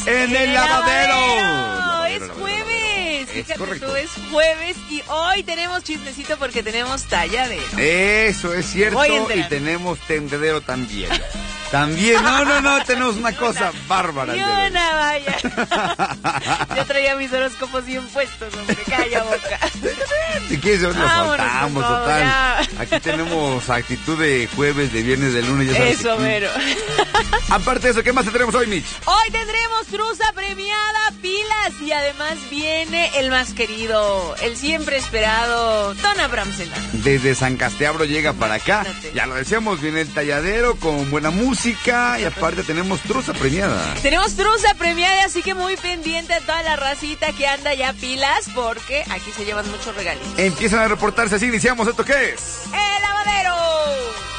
en el lavadero. Es jueves. Fíjate correcto. tú, es jueves y hoy tenemos chismecito porque tenemos talladero. Eso es cierto, Voy y enterando. tenemos tendedero también. También, no, tenemos una cosa bárbara. Ni el día de hoy. una, vaya. Yo traía mis horóscopos bien puestos, hombre, calla boca. Si quieres, hoy lo Vámonos, soltamos, por favor, total. ya. Aquí tenemos actitud de jueves, de viernes, de lunes, ya sabes. Eso, aquí. mero. Aparte de eso, ¿qué más tenemos hoy, Mitch? Hoy tendremos truza premiada, pilas, y además viene el más querido, el siempre esperado Don Abraham Celano. Desde San Casteabro llega para acá. Imagínate. Ya lo decíamos, viene el talladero con buena música y aparte tenemos truza premiada. Tenemos truza premiada, así que muy pendiente a toda la racita que anda ya pilas, porque aquí se llevan muchos regalitos. Empiezan a reportarse así, iniciamos. ¿Esto qué es? ¡El lavadero!